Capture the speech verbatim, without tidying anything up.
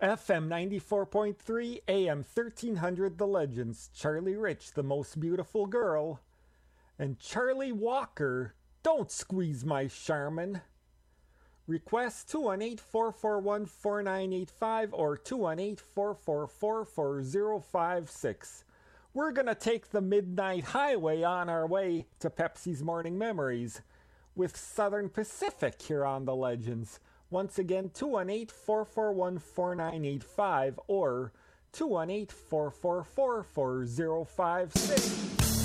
F M ninety-four point three, A M thirteen hundred, The Legends, Charlie Rich, the most beautiful girl, and Charlie Walker, don't squeeze my Charmin. Request two one eight, four four one, four nine eight five or two one eight, four four four, four zero five six. We're gonna take the Midnight Highway on our way to Pepsi's Morning Memories with Southern Pacific here on The Legends. Once again, two one eight, four four one, four nine eight five or two one eight, four four four, four zero five six.